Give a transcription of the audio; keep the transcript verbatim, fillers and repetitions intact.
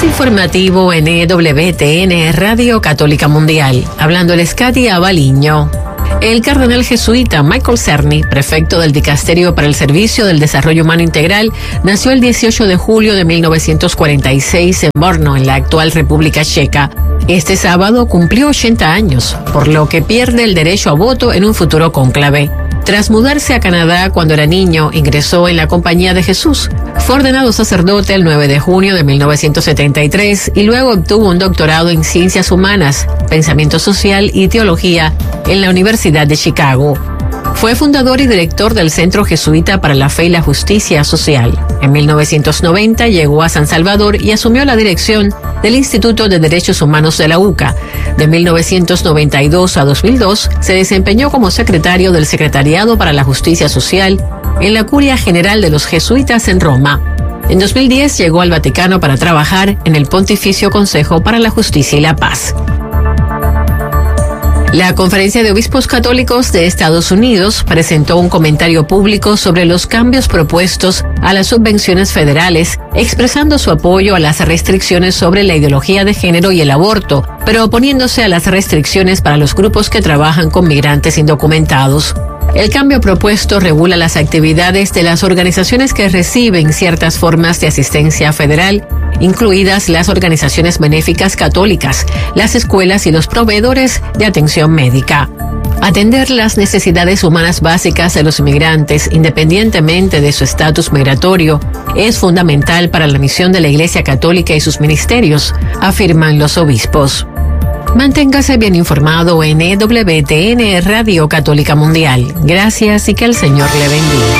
informativo en E W T N Radio Católica Mundial. Hablándoles Katia Baliño. El cardenal jesuita Michael Cerny, prefecto del Dicasterio para el Servicio del Desarrollo Humano Integral, nació el dieciocho de julio de mil novecientos cuarenta y seis en Brno, en la actual República Checa. Este sábado cumplió ochenta años, por lo que pierde el derecho a voto en un futuro cónclave. Tras mudarse a Canadá cuando era niño, ingresó en la Compañía de Jesús. Fue ordenado sacerdote el nueve de junio de mil novecientos setenta y tres y luego obtuvo un doctorado en Ciencias Humanas, Pensamiento Social y Teología en la Universidad de Chicago. Fue fundador y director del Centro Jesuita para la Fe y la Justicia Social. En mil novecientos noventa llegó a San Salvador y asumió la dirección del Instituto de Derechos Humanos de la U C A. De mil novecientos noventa y dos a dos mil dos se desempeñó como secretario del Secretariado para la Justicia Social en la Curia General de los Jesuitas en Roma. En dos mil diez llegó al Vaticano para trabajar en el Pontificio Consejo para la Justicia y la Paz. La Conferencia de Obispos Católicos de Estados Unidos presentó un comentario público sobre los cambios propuestos a las subvenciones federales, expresando su apoyo a las restricciones sobre la ideología de género y el aborto, pero oponiéndose a las restricciones para los grupos que trabajan con migrantes indocumentados. El cambio propuesto regula las actividades de las organizaciones que reciben ciertas formas de asistencia federal, incluidas las organizaciones benéficas católicas, las escuelas y los proveedores de atención médica. Atender las necesidades humanas básicas de los inmigrantes, independientemente de su estatus migratorio, es fundamental para la misión de la Iglesia Católica y sus ministerios, afirman los obispos. Manténgase bien informado en E W T N Radio Católica Mundial. Gracias y que el Señor le bendiga.